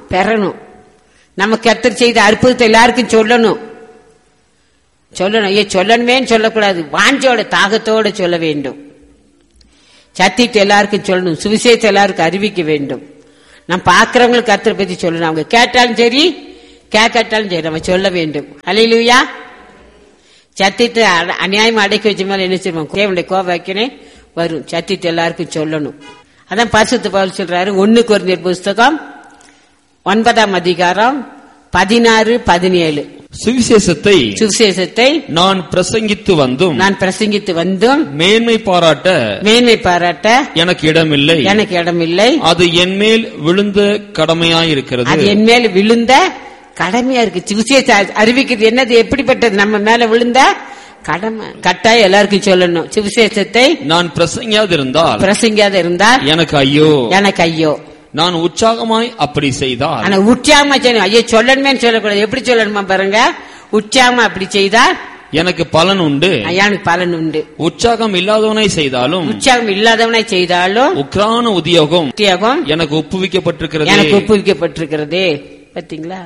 பெறணும். நம்ம கர்த்தர் செய்த அற்புதத்தை எல்லாருக்கும் சொல்லணும். சொல்லணும் ஐயா, சொல்லணுமே சொல்லக்கூடாது, வாஞ்சோட தாகத்தோட சொல்ல வேண்டும். சத்தியத்தை எல்லாருக்கும் சொல்லணும், சுவிசேஷத்தை எல்லாருக்கும் அறிவிக்க வேண்டும். நம்ம பாக்குறவங்களுக்கு கர்த்தரை பத்தி சொல்லணும். அவங்க கேட்டாலும் சரி கேட்காட்டாலும் சரி நம்ம சொல்ல வேண்டும். அல்லேலூயா. சத்தியத்தை அநியாயமா அடக்கி வச்ச மேல என்ன செய்வோம், தேவனுடைய கோபாக்கினே வரும். சத்தியத்தை எல்லாருக்கும் சொல்லணும். அதான் பரிசுத்த பவுல் சொல்றாரு, ஒன்னு கொரிந்தியர் புஸ்தகம் ஒன்பதாம் அதிகாரம் பதினாறு பதினேழு. சுவிசேஷத்தை சுவிசேஷத்தை நான் பிரசங்கித்து வந்தும் நான் பிரசங்கித்து வந்தும் மேன்மை பாராட்ட மேன்மை பாராட்ட எனக்கு இடமில்லை எனக்கு இடமில்லை. அது என் மேல் விழுந்த கடமையாயிருக்கிறது. அது என் மேல் விழுந்த கடமையா இருக்கு. சுவிசேஷம் அறிவிக்கிறது என்னது, எப்படிப்பட்டது, நம்ம மேல விழுந்த கடமை. கட்டாயம் எல்லாருக்கும் சொல்லணும். சுவிசேஷத்தை நான் பிரசங்கியாதிருந்தால் பிரசங்கியாத இருந்தால் எனக்கு ஐயோ எனக்கு ஐயோ. நான் உற்சாகமாய் அப்படி செய்தால், ஆனா உற்சாகமா செய்யணும். ஐயோ சொல்லணுமே சொல்லக்கூடாது, எப்படி சொல்லணுமா பாருங்க. உற்சாகமா அப்படி செய்தால் எனக்கு பலன் உண்டு, எனக்கு பலன் உண்டு. உற்சாகம் இல்லாதவனை செய்தாலும் உற்சாகம் இல்லாதவனை செய்தாலும் உக்ரான உத்தியோகம் உத்தியோகம் எனக்கு ஒப்புவிக்கப்பட்டிருக்கிறது எனக்கு ஒப்புவிக்கப்பட்டிருக்கிறது. பாத்தீங்களா,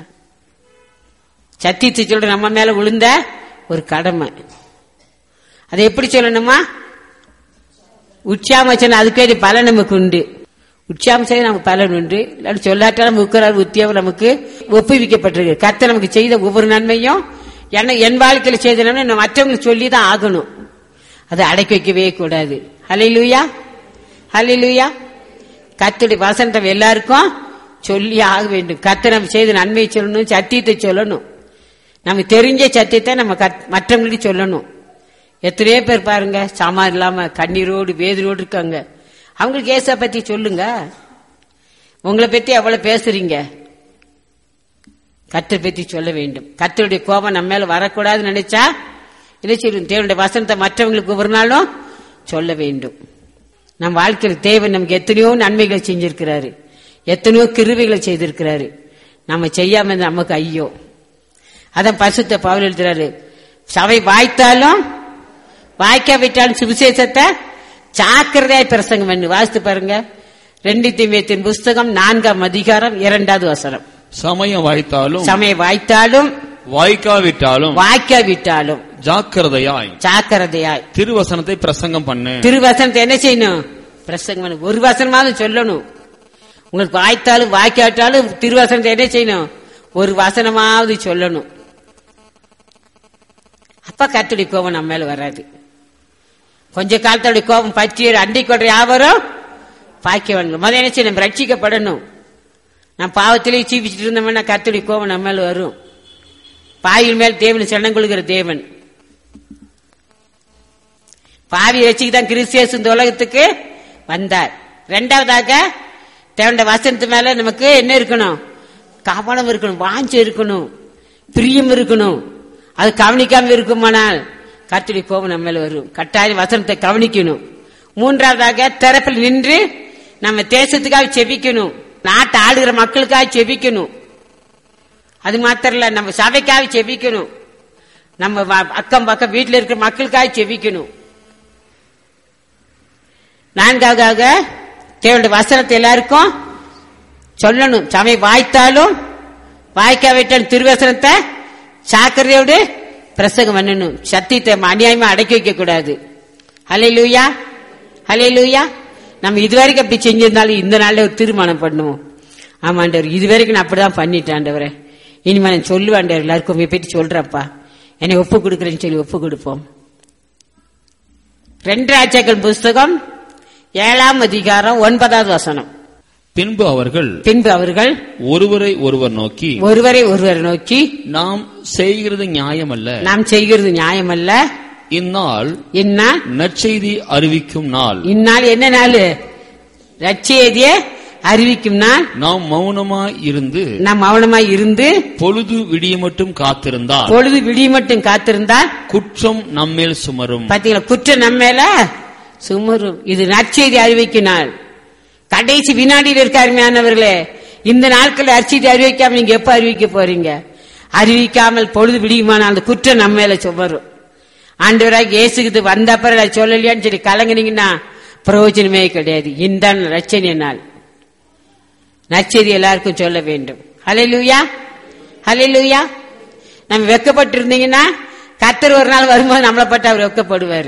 சத்தியத்தை சொல்ற நம்ம மேல விழுந்த ஒரு கடமை. அதை எப்படி சொல்லணுமா, உற்சாகம் சொன்ன அதுக்கு பலன் நமக்கு உண்டு. உற்சாகம் செய்ய நமக்கு பலன் உண்டு. இல்லாட்டி சொல்லாட்டாலும் உக்ரான உத்தியோகம் நமக்கு ஒப்புவிக்கப்பட்டிருக்கு. கர்த்தர் நமக்கு செய்த ஒவ்வொரு நன்மையும் என்ன என் வாழ்க்கையில செய்த நன்மை மற்றவங்களுக்கு சொல்லிதான் ஆகணும். அதை அடக்கி வைக்கவே கூடாது. ஹல்லேலூயா ஹல்லேலூயா. கர்த்தருடைய வசனத்தை எல்லாருக்கும் சொல்லி ஆக வேண்டும். கர்த்தர் நம்ம செய்த நன்மையை சொல்லணும், சத்தியத்தை சொல்லணும். நமக்கு தெரிஞ்ச சத்தியத்தை நம்ம மற்றவங்களுக்கு சொல்லணும். எத்தனையோ பேர் பாருங்க சாமா இல்லாம கண்ணீரோடு வேதனோடு இருக்காங்க. அவங்களுக்கு ஏசா பத்தி சொல்லுங்க. உங்களை பத்தி எவ்வளவு பேசுறீங்க, கர்த்தர் பத்தி சொல்ல வேண்டும். கர்த்தருடைய கோபம் நம்ம மேல வரக்கூடாதுன்னு நினைச்சா இல்லை சொல்லும். தேவனுடைய வசனத்தை மற்றவங்களுக்கு ஒவ்வொரு நாளும் சொல்ல வேண்டும். நம் வாழ்க்கையில் தேவன் நமக்கு எத்தனையோ நன்மைகளை செஞ்சிருக்கிறாரு, எத்தனையோ கிருபைகளை செய்திருக்கிறாரு. நம்ம செய்யாம நமக்கு ஐயோ. அதான் பரிசுத்த பவுல் எழுதுறாரு, சபை வாய்த்தாலும் வாய்க்காவிட்டாலும் சுவிசேஷத்தை ஜாக்கிரதையாய் பிரசங்கம் பண்ணு. வாசித்து பாருங்க, ரெண்டு தீமோத்தேயுவின் புஸ்தகம் நான்காம் அதிகாரம் இரண்டாவது வசனம். சமயம் வாய்த்தாலும் சமயம் வாய்த்தாலும் வாய்க்காவிட்டாலும் வாய்க்காவிட்டாலும் ஜாக்கிரதையாய் ஜாக்கிரதையாய் திருவசனத்தை பிரசங்கம் பண்ணு. திருவசனத்தை என்ன செய்யணும், பிரசங்கம் பண்ணு. ஒரு வசனமாவது சொல்லணும். உங்களுக்கு வாய்த்தாலும் வாய்க்காவிட்டாலும் திருவசனத்தை என்ன செய்யணும், ஒரு வசனமாவது சொல்லணும். அப்ப கர்த்தருடைய கோபம் நம்ம மேல வராது. கொஞ்ச காலத்துடைய கோபம் பற்றி அண்டை கொன்ற யாவரும் பாக்கியவான்கள். முதல்ல என்ன செய்யணும், நம்ம ரட்சிக்கப்படணும். நான் பாவத்திலேயே சீபிச்சுட்டு இருந்தோம்னா கர்த்தருடைய கோபம் நம்ம மேல வரும். பாவிகள் மேல் தேவன் சரணம் கொள்கிற தேவன். பாவி ரட்சிக்கு தான் கிறிஸ்து இந்த உலகத்துக்கு வந்தார். இரண்டாவதாக தேவனுடைய வசனத்து மேல நமக்கு என்ன இருக்கணும், கவனம் இருக்கணும், வாஞ்சை இருக்கணும், பிரியம் இருக்கணும். அது கவனிக்காம இருக்குமானால் கர்த்தருடைய கோபம் நம்ம மேல வரும். கட்டாய வசனத்தை கவனிக்கணும். மூன்றாவதாக தரப்பில் நின்று நம்ம தேசத்துக்காக செபிக்கணும், நாட்டை ஆளுகிற மக்களுக்காக செபிக்கணும். அது மாத்திரம் இல்ல, நம்ம சபைக்காக செபிக்கணும், நம்ம அக்கம் பக்கம் வீட்டில் இருக்கிற மக்களுக்காக செபிக்கணும். நான்காவதாக தேவனுடைய வசனத்தை எல்லாருக்கும் சொல்லணும். சபை வாய்த்தாலும் வாய்க்காவிட்டாலும் திருவசனத்தை சாக்கரையோடு பிரசங்கம் பண்ணணும். சத்தியத்தை அநியாயமா அடக்கி வைக்க கூடாது. ஹல்லேலூயா ஹல்லேலூயா. நம்ம இதுவரைக்கும் அப்படி செஞ்சிருந்தாலும் இந்த நாள்ல ஒரு தீர்மானம் பண்ணுவோம். ஆமாண்டவர், இதுவரைக்கும் நான் அப்படிதான் பண்ணிட்டாண்டவரே, இனிமே நான் சொல்லுவாண்டவர் எல்லாருக்கும் உண்மையை பற்றி சொல்றப்பா, என்னை ஒப்பு கொடுக்குறேன்னு சொல்லி ஒப்பு கொடுப்போம். ரெண்டு ராஜாக்கள் புஸ்தகம் ஏழாம் அதிகாரம் ஒன்பதாவது வசனம். பின்பு அவர்கள் பின்பு அவர்கள் ஒருவரை ஒருவர் நோக்கி ஒருவரை ஒருவர் நோக்கி நாம் செய்கிறது நியாயமல்ல நாம் செய்கிறது நியாயமல்ல இந்நாள் இந்நாள் நற்செய்தி அறிவிக்கும் நாள். இந்நாள் என்ன நாள், நற்செய்தியை அறிவிக்கும் நாள். நாம் மௌனமாய் இருந்து நாம் மௌனமாய் இருந்து பொழுது விடிய மட்டும் காத்திருந்தால் பொழுது விடிய மட்டும் காத்திருந்தால் குற்றம் நம்மேல் சுமரும். பாத்தீங்களா, குற்றம் நம்மேல சுமரும். இது நற்செய்தி அறிவிக்கும் நாள். கடைசி வினாடியில் இருக்காருமையானவர்களே, இந்த நாட்கள் நற்செய்தி அறிவிக்காம நீங்க எப்ப அறிவிக்க போறீங்க? அறிவிக்காமல் பொழுது விடியுமானால் அந்த குற்றம் நம்ம மேல சுமரும். ஆண்டவராக இயேசுக்கு வந்த அப்புறம் சொல்லலையான்னு சொல்லி கலங்குனீங்கன்னா பிரயோஜனமே கிடையாது. இந்த ரட்சணை நாள் நற்செய்தி எல்லாருக்கும் சொல்ல வேண்டும். ஹல்லேலூயா, ஹல்லேலூயா. நம்ம வெக்கப்பட்டு இருந்தீங்கன்னா கர்த்தர் ஒரு நாள் வரும்போது நம்மளை பட்டு அவர் வெக்கப்படுவார்.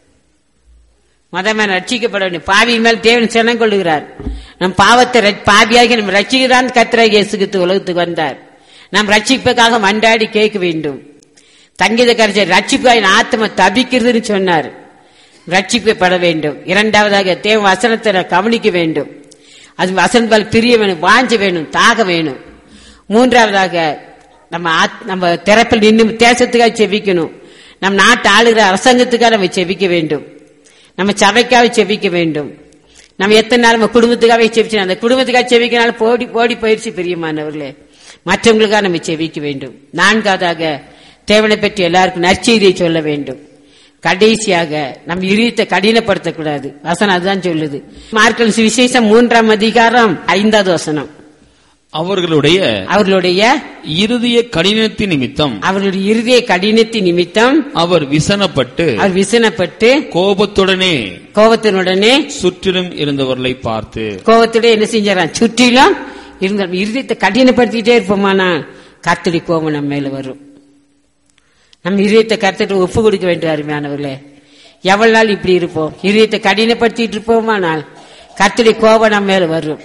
மதமே ரட்சிக்கப்பட வேண்டும். பாவி மேல் தேவன் சினம் கொள்ளுகிறார். நம் பாவத்தை பாவியாகி நம்ம ரட்சிக்கிறான் கர்த்தராகிய இயேசு கிறிஸ்து உலகத்துக்கு வந்தார். நாம் ரட்சிப்புக்காக மண்டாடி கேட்க வேண்டும். தங்கித கரைச்ச ரட்சிப்பாய் ஆத்ம தபிக்கிறதுன்னு சொன்னார். ரட்சிக்கப்பட வேண்டும். இரண்டாவதாக தேவ வசனத்தை கவனிக்க வேண்டும். அது வசனத்தால் பிரிய வேணும், வாஞ்ச வேணும், தாக வேணும். மூன்றாவதாக நம்ம நம்ம திறப்பில் நின்று தேசத்துக்காக செபிக்கணும். நம் நாட்டு ஆளுகிற அரசாங்கத்துக்காக நம்ம செபிக்க வேண்டும். நம்ம சபைக்காக செபிக்க வேண்டும். நம்ம எத்தனை நாள் நம்ம குடும்பத்துக்காக செபிச்சோம். அந்த குடும்பத்துக்காக செபிக்கனாலும் போடி போடி பயிற்சி பிரியமானவர்களே, மற்றவங்களுக்காக நம்ம செபிக்க வேண்டும். நான்காவதாக தேவனை பற்றி எல்லாருக்கும் நற்செய்தியை சொல்ல வேண்டும். கடைசியாக நம்ம இருதயத்தை கடினப்படுத்தக்கூடாது. வசனம் அதுதான் சொல்லுது. மார்க்கு சுவிசேஷம் மூன்றாம் அதிகாரம் ஐந்தாவது வசனம். அவர்களுடைய அவர்களுடைய இருதய கடினத்தின் நிமித்தம் அவர்களுடைய இருதய கடினத்தின் நிமித்தம் அவர் விசனப்பட்டு அவர் விசனப்பட்டு கோபத்துடனே கோபத்தினுடனே சுற்றிலும் இருந்தவர்களை பார்த்து கோபத்துடன் என்ன செஞ்சாராம்? சுற்றிலும் இருந்த இருதயத்தை கடினப்படுத்திட்டே இருப்போமானா கர்த்தருடைய கோபம் நம்ம மேல வரும். நம்ம இருதயத்தை கர்த்தருக்கு ஒப்பு கொடுக்க வேண்டும். அருமையானவர்களே, எவ்வளவு நாள் இப்படி இருப்போம்? இருதயத்தை கடினப்படுத்திட்டு இருப்போமானால் கர்த்தருடைய கோபம் நம்ம மேல வரும்.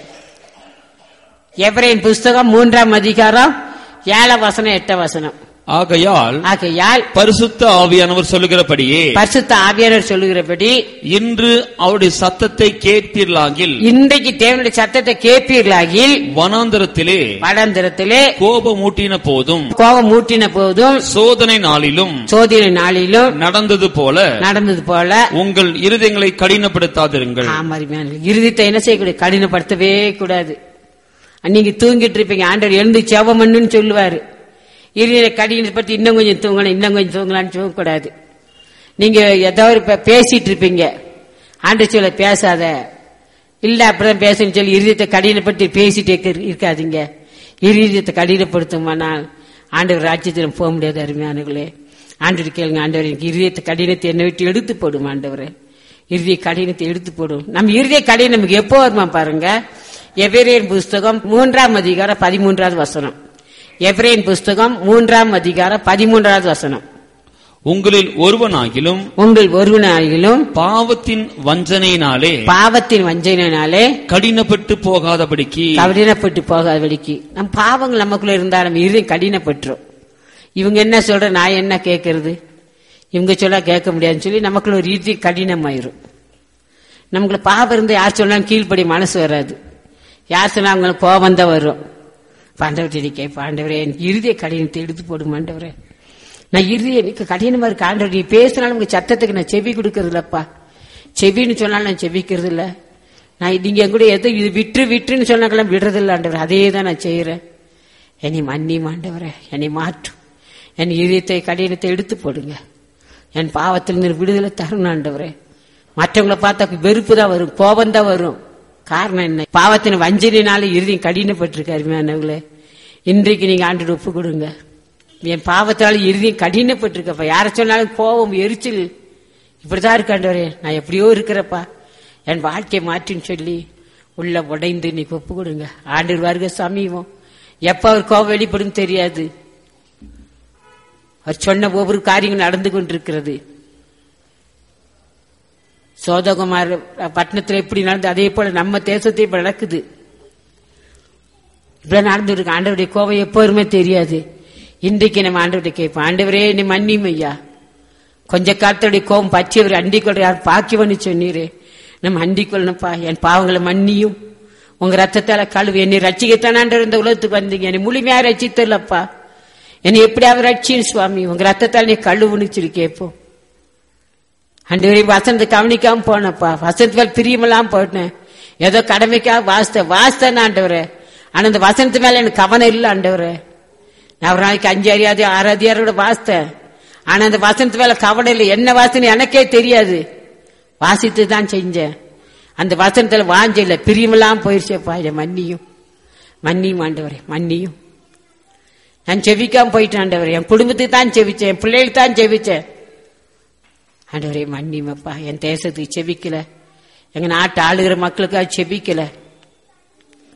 எபிரேயர் புஸ்தகம் மூன்றாம் அதிகாரம் ஏழாம் வசனம் எட்டாம் வசனம். ஆகையால் ஆகையால் பரிசுத்த ஆவியானவர் சொல்லுகிறபடியே பரிசுத்த ஆவியானவர் சொல்லுகிறபடி இன்று அவருடைய சத்தத்தை கேட்பீர்களாகில் இன்றைக்கு தேவனுடைய சத்தத்தை கேட்பீர்களாகில் வனாந்தரத்திலே வனாந்தரத்திலே கோபம் ஊட்டின போதும் கோபம் ஊட்டின போதும் சோதனை நாளிலும் சோதனை நாளிலும் நடந்தது போல நடந்தது போல உங்கள் இருதயங்களை கடினப்படுத்தாதிருங்கள். இருதயத்தை என்ன செய்யக்கூடாது? கடினப்படுத்தவே கூடாது. நீங்க தூங்கிட்டு இருப்பீங்க, ஆண்டவர் எழுந்து செவம் பண்ணுன்னு சொல்லுவாரு. இருதய கடினப்படுத்தி இன்னும் கொஞ்சம் தூங்கணும், இன்னும் கொஞ்சம் தூங்கலான்னு தூங்கக்கூடாது. நீங்க ஏதாவது பேசிட்டு இருப்பீங்க, ஆண்டவர் சொல்ல பேசாத, இல்ல அப்படிதான் பேசணும்னு சொல்லி இருதயத்தை கடினப்படுத்தி பேசிட்டே இருக்காதீங்க. இருதயத்தை கடினப்படுத்துமானால் ஆண்டவர் ராஜ்யத்தில் போக முடியாது. அருமையானவர்களே, ஆண்டவர் கேளுங்க, ஆண்டவர் எனக்கு இருதயத்தை கடினத்தை என்னை விட்டு எடுத்து போடும். ஆண்டவரே, இருதய கடினத்தை எடுத்து போடும். நம்ம இருதய கடினம் நமக்கு எப்போ வருமா பாருங்க. எபிரேயர் புஸ்தகம் மூன்றாம் அதிகாரம் பதிமூன்றாவது வசனம். எபிரேயர் புஸ்தகம் மூன்றாம் அதிகாரம் பதிமூன்றாவது வசனம். உங்களில் ஒருவனாகிலும் உங்கள் ஒருவனாகிலும் பாவத்தின் வஞ்சனையினாலே பாவத்தின் வஞ்சனையினாலே கடினப்பட்டு போகாதபடிக்கு கடினப்பட்டு போகாதபடிக்கு நம் பாவங்கள் நமக்குள்ள இருந்தா நம்ம இருதயம் கடினப்பட்டுரும். இவங்க என்ன சொல்ற, நான் என்ன கேட்கறது, இவங்க சொல்ல கேட்க முடியாதுன்னு சொல்லி நமக்குள்ள ஒரு இருதயம் கடினமாயிரும். நமக்குள்ள பாவம் இருந்து யார் சொன்னாலும் கீழ்ப்படி மனசு வராது. யார் சொன்னா அவங்களுக்கு கோபம் தான் வரும். பாண்டவர்கிட்ட கேட்ப, ஆண்டவரே என் இருதய கடினத்தை எடுத்து போடும் ஆண்டவரே, நான் இருதய எனக்கு கடினமா இருக்கு ஆண்டவர், நீ பேசினாலும் உங்க சத்தத்துக்கு நான் செவி கொடுக்கறது இல்லப்பா, செவின்னு சொன்னாலும் நான் செவிக்கிறது இல்ல, நான் நீங்க என் கூட எதை இது விட்டு விட்டுன்னு சொன்னாக்கெல்லாம் விடுறது இல்லை ஆண்டவர், அதே தான் நான் செய்யறேன். என்னை மன்னி ஆண்டவரே, என்னை மாற்றும், என் இதயத்தை கடினத்தை எடுத்து போடுங்க, என் பாவத்தில் விடுதலை தரணும் ஆண்டவரே. மற்றவங்களை பார்த்தா வெறுப்பு தான் வரும், கோபம் தான் வரும். காரணம் என்ன? பாவத்தின் வஞ்சனையினால இருதயம் கடினப்பட்டிருக்கு. அருமையானவர்களே, இன்றைக்கு நீங்க ஆண்டவரை ஒப்பு கொடுங்க. என் பாவத்தால இருதயம் கடினப்பட்டிருக்கப்பா, யார சொன்னாலும் கோபம் எரிச்சல் இப்படிதான் இருக்காண்டவரே, நான் எப்படியோ இருக்கிறப்பா, என் வாழ்க்கையை மாற்றின்னு சொல்லி உள்ள உடைந்து இன்னைக்கு ஒப்பு கொடுங்க. ஆண்டவர் வருக சமீபம். எப்ப அவர் கோபம் வெளிப்படும் தெரியாது. அவர் சொன்ன ஒவ்வொரு காரியங்கள் நடந்து கொண்டிருக்கிறது. சோதகுமார் பட்டணத்தில் எப்படி நடந்து அதே போல நம்ம தேசத்தை இப்ப நடக்குது. இப்படி நடந்து இருக்கு. ஆண்டவருடைய கோபம் எப்போதுமே தெரியாது. இன்றைக்கு நம்ம ஆண்டவருடைய கேட்போம், ஆண்டவரே நீ மன்னியும் ஐயா, கொஞ்ச காலத்துடைய கோபம் பற்றியவர் அண்டிக்கொள்ள யார் பாக்கியவன்னு சொன்னீரே, நம்ம அண்டிக்கொள்ளணும்ப்பா, என் பாவங்களை மன்னியும், உங்க ரத்தத்தால கழுவு, என்னை ரட்சிக்கத்தான் ஆண்டவர் இந்த உலகத்துக்கு வந்தீங்க, என்னை முழுமையா ரட்சித்தல்லப்பா, என்னை எப்படியாவது ரட்சியும் சுவாமி, உங்க ரத்தத்தால் நீ கழுவுன்னு சொல்லி கேட்போம். ஆண்டவரே வசனத்தை கவனிக்காம போனப்பா, வசனத்து பிரியமெல்லாம் போட்டேன், ஏதோ கடமைக்காக வாசித்த வாசித்தேன் ஆண்டவரே, ஆனா அந்த வசனத்து மேல எனக்கு கவனம் இல்லை ஆண்டவரே. நான் ஒரு நாளைக்கு அஞ்சு அறியாது ஆறு அதிகாரோட வாசித்தேன், ஆனா அந்த வசனத்து மேல கவனம் இல்லை, என்ன வாசனை எனக்கே தெரியாது, வாசித்து தான் செஞ்சேன். அந்த வசனத்துல வாஞ்ச இல்லை, பிரியமெல்லாம் போயிருச்சேப்பா, இதை மன்னியும் மன்னியும் ஆண்டவரே மன்னியும். நான் செவிக்காம போயிட்டேன் ஆண்டவரே, என் குடும்பத்துக்கு தான் செவிச்சேன், என் பிள்ளைகளுக்கு தான் செவிச்சேன் ஆண்டவரே மன்னிமப்பா. என் தேசத்துக்கு செபிக்கல, எங்க நாட்டு ஆளுகிற மக்களுக்காக செபிக்கல,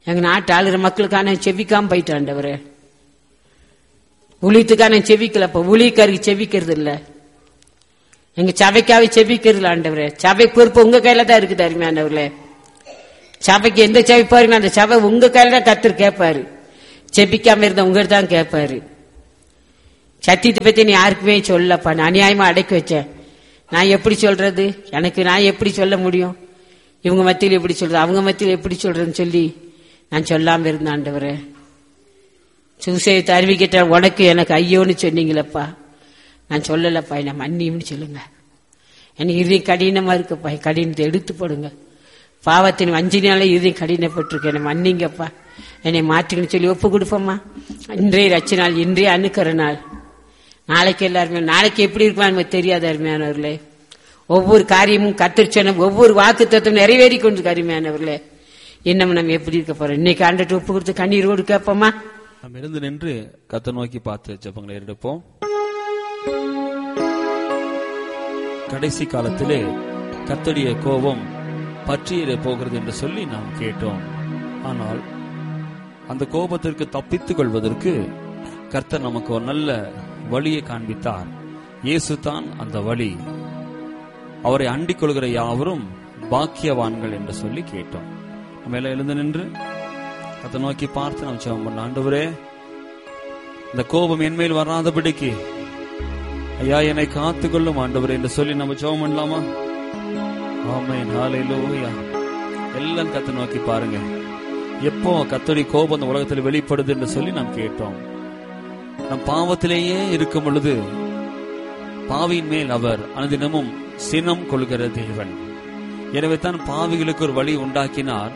எங்க நாட்டு ஆளுற மக்களுக்கான செவிக்காம போயிட்டு ஆண்டவரே. ஊழியத்துக்கான செவிக்கலப்ப, ஊழியக்காருக்கு செவிக்கிறது இல்ல, எங்க சபைக்காவே செவிக்கிறது இல்ல ஆண்டவரே. சபை பொறுப்பு உங்க கையில தான் இருக்குது அருமையானவர்களே. சபைக்கு எந்த சபை பாருங்க, அந்த சபை உங்க கையில தான் கர்த்தர் கேட்பாரு. செபிக்காம இருந்த உங்கள்கிட்ட தான் கேட்பாரு. சத்தியத்தை பத்தி நீ யாருக்குமே சொல்லப்பா, நான் அநியாயமா அடக்கி வச்சேன், நான் எப்படி சொல்றது, எனக்கு நான் எப்படி சொல்ல முடியும், இவங்க மத்தியில் எப்படி சொல்றது, அவங்க மத்தியில் எப்படி சொல்றதுன்னு சொல்லி நான் சொல்லாம இருந்தேன் ஆண்டவரே. சுவிசேஷத்தை அறிவிக்கிட்ட உனக்கு எனக்கு ஐயோன்னு சொன்னீங்களப்பா, நான் சொல்லலப்பா, என்ன மன்னியும்னு சொல்லுங்க. எனக்கு இறுதி கடினமா இருக்குப்பா, கடினத்தை எடுத்து போடுங்க. பாவத்தின் வஞ்சினால இறுதி கடினப்பட்டிருக்கேன், என்னை மன்னிங்கப்பா, என்னை மாற்றுங்கன்னு சொல்லி ஒப்பு கொடுப்போம்மா. இன்றைய ரட்ச நாள், இன்றைய அணுக்கிற நாள். நாளைக்கு எல்லாருமே நாளைக்கு எப்படி இருக்குமா நமக்கு தெரியாத அருமையானவர்களே. ஒவ்வொரு காரியமும் கர்த்தர் சொன்ன ஒவ்வொரு வாக்கு தத்துவம் நிறைவேறி கொண்டு அருமையானவர்களே. இன்னும் நம்ம எப்படி இருக்க போறோம்? இன்னைக்கு ஆண்டுட்டு ஒப்பு கொடுத்து கண்ணீரோடு கேட்போமா? நம்ம இருந்து நின்று கர்த்தரை நோக்கி பார்த்து ஜெபங்களை எடுப்போம். கடைசி காலத்திலே கர்த்தருடைய கோபம் பற்றியிட போகிறது என்று சொல்லி நாம் கேட்டோம். ஆனால் அந்த கோபத்திற்கு தப்பித்துக் கொள்வதற்கு கர்த்தர் நமக்கு ஒரு நல்ல வழியை காண்பித்தார். இயேசு தான் அந்த வழி. அவரை அண்டிக் கொள்கிற யாவரும் பாக்கியவான்கள் என்று சொல்லி கேட்டோம். நம்ம எல்லாம் எழுந்து நின்று அதை நோக்கி பார்த்து நம்ம ஜெபம் பண்ண, ஆண்டவரே இந்த கோபம் என்மேல் வராதபடிக்கு ஐயா என்னை காத்துக்கொள்ளும் ஆண்டவரே என்று சொல்லி நம்ம ஜெபம் பண்ணலாமா? ஆமென், ஹல்லேலூயா. எல்லாம் கர்த்தரை நோக்கி பாருங்க. எப்போ கர்த்தருடைய கோபம் இந்த உலகத்தில் வெளிப்படுது என்று சொல்லி நாம் கேட்டோம். நம் பாவத்திலேயே இருக்கும் பொழுது பாவியின் மேல் அவர் அனுதினமும் சினம் கொள்கிற தேவன். எனவே தான் பாவிகளுக்கு ஒரு வழி உண்டாக்கினார்.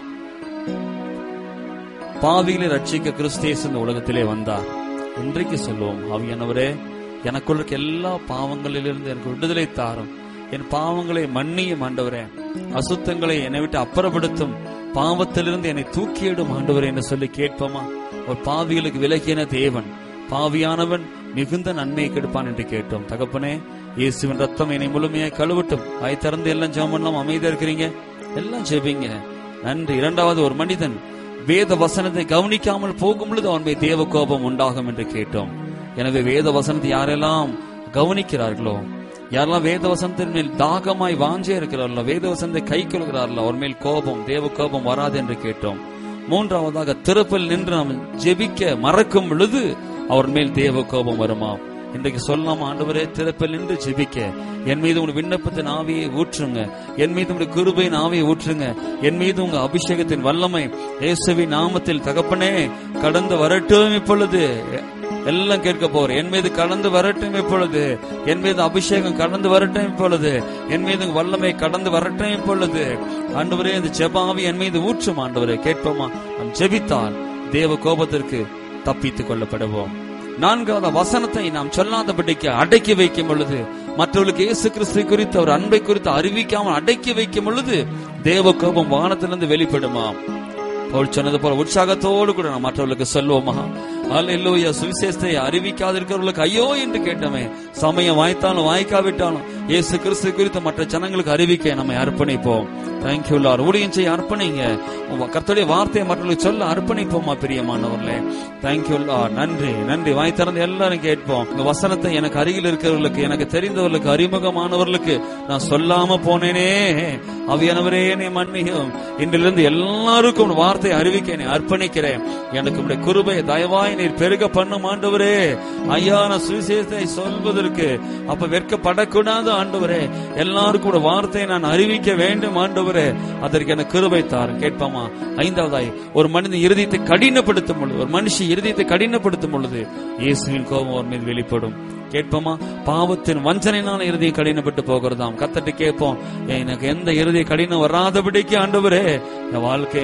பாவிகளை ரட்சிக்க கிறிஸ்தேசு இந்த உலகத்திலே வந்தார். இன்றைக்கு சொல்லுவோம், ஆவியானவரே எனக்குள்ள இருக்க எல்லா பாவங்களிலிருந்து எனக்கு விடுதலை தாரும், என் பாவங்களை மன்னியும் ஆண்டவரே, அசுத்தங்களை என்னை விட்டு அப்புறப்படுத்தும், பாவத்திலிருந்து என்னை தூக்கியிடும் ஆண்டவரே என்று சொல்லி கேட்போமா? ஒரு பாவிகளுக்கு விலகின தேவன், பாவியானவன் மிகுந்த நன்மையை கெடுப்பான் என்று கேட்டோம். தகப்பனே, இயேசுவின் ரத்தம் என்னை முழுமையாக கழுவட்டும். வாய் திறந்து எல்லாம் ஜெபம் பண்ணலாம். அமைதியா இருக்கிறீங்க, எல்லாம் ஜெபிங்க. நன்றி. இரண்டாவது, ஒரு மனிதன் வேத வசனத்தை கவனிக்காமல் போகும் பொழுது அவன் மீது தேவ கோபம் உண்டாகும் என்று கேட்டோம். எனவே வேத வசனத்தை யாரெல்லாம் கவனிக்கிறார்களோ, யாரெல்லாம் வேத வசனத்தின் மேல் தாகமாய் வாஞ்சே இருக்கிறார்களோ, வேத வசனத்தை கை கொள்கிறார்களோ, அவர் மேல் கோபம், தேவ கோபம் வராது என்று கேட்டோம். மூன்றாவதாக, திறப்பில் நின்று நாம் ஜெபிக்க மறக்கும் பொழுது அவர் மேல் தேவ கோபம் வருமா? இன்றைக்கு சொல்லலாம், ஆண்டவரே திறப்பில் நின்று ஜெபிக்க என் மீது உங்க விண்ணப்பத்தின் ஆவியை ஊற்றுங்க, என் மீது உங்க கிருபையின் ஆவியை ஊற்றுங்க, என் மீது உங்க அபிஷேகத்தின் வல்லமை இயேசுவின் நாமத்தில் தகப்பனே கடந்து வரட்டும். இப்பொழுது எல்லாம் கேட்க போறேன். என் மீது கடந்து வரட்டும் இப்பொழுது, என் மீது அபிஷேகம் கடந்து வரட்டும் இப்பொழுது, என் மீது வல்லமை கடந்து வரட்டும் இப்பொழுது. ஆண்டவரே இந்த ஜெபாவி என் மீது ஊற்றும் ஆண்டவரே. கேட்போமா? நாம் ஜெபித்தால் தேவ கோபத்திற்கு தப்பித்துக் கொள்ளப்படுவோம். நான்காவது, வசனத்தை நாம் சொல்லாதபடிக்கு அடக்கி வைக்கும் பொழுது, மற்றவர்களுக்கு இயேசு கிறிஸ்து குறித்து அவர் அன்பை குறித்து அறிவிக்காமல் அடக்கி வைக்கும் பொழுது தேவ கோபம் வானத்திலிருந்து வெளிப்படுமா? பவுல் சொன்னது போல உற்சாகத்தோடு கூட நாம் மற்றவர்களுக்கு சொல்லுவோமா? அல்லேலூயா. சுவிசேஷத்தை அறிவிக்காதிருக்கிறவர்களுக்கு ஐயோ என்று கேட்டோமே. சமயம் வாய்த்தாலும் வாய்க்காவிட்டாலும் இயேசு கிறிஸ்து குறித்து மற்ற ஜனங்களுக்கு அறிவிக்க நம்மை அர்ப்பணிப்போம். Thank you Lord. ஊழியம் செய்ய அர்ப்பணிங்க. கர்த்தருடைய வார்த்தையை மற்றவர்களுக்கு சொல்ல அர்ப்பணிப்போமா பிரியமானவர்களே? Thank you Lord. நன்றி, நன்றி. வாய் திறந்து எல்லாரும் கேட்போம். இந்த வசனத்தை எனக்கு அருகில் இருக்கிறவர்களுக்கு, எனக்கு தெரிந்தவர்களுக்கு, அறிமுகமானவர்களுக்கு நான் சொல்லாம போனேனே, ஆவியானவரே என்னை மன்னியும். இன்றிலிருந்து எல்லாருக்கும் வார்த்தை அறிவிக்க என்னை அர்ப்பணிக்கிறேன். எனக்கு உடைய கிருபை தயவாய் நீர் பெருக பண்ணும் ஆண்டவரே. ஐயா, நான் சுவிசேஷத்தை சொல்வதற்கு அப்ப வெட்கப்படக்கூடாது ஆண்டவரே. எல்லாருக்கும் ஒரு வார்த்தையை நான் அறிவிக்க வேண்டும் ஆண்டவரே. அதற்கு எனக்கு கிருபை தார். கேட்பாமா? ஐந்தாவதாய், ஒரு மனிதன் இருதயத்தை கடினப்படுத்தும் பொழுது, ஒரு மனுஷி இருதயத்தை கடினப்படுத்தும் பொழுது இயேசுவின் கோபம் அவர் மீது வெளிப்படும். கேட்போமா? பாவத்தின் வஞ்சனையினால இருதயம் கடினப்பட்டு போகிறதாம். கர்த்தர்ட்ட கேட்போம், எனக்கு எந்த இருதய கடினம் வராதபடிக்கு ஆண்டவரே என் வாழ்க்கை